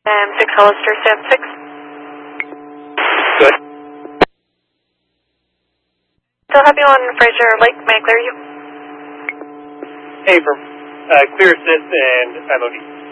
6 Hollister, stand 6. Good. Still have you on Fraser Lake. May I clear you? Hey, from Clear Assist and MOD.